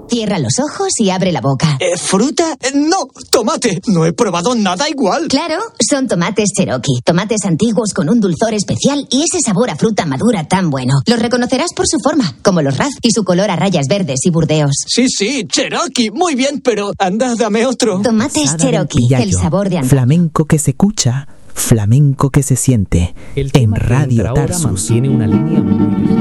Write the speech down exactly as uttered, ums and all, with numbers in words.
Cierra los ojos y abre la boca. Eh, ¿Fruta? Eh, no, tomate. No he probado nada igual. Claro, son tomates Cherokee. Tomates antiguos con un dulzor especial y ese sabor a fruta madura tan bueno. Los reconocerás por su forma, como los Raz, y su color a rayas verdes y burdeos. Sí, sí, Cherokee. Muy bien, pero anda, dame otro. Tomates Cherokee, el sabor de antaño. Flamenco que se escucha, flamenco que se siente. El En tema que Radio entra ahora Tarsus. mantiene una línea muy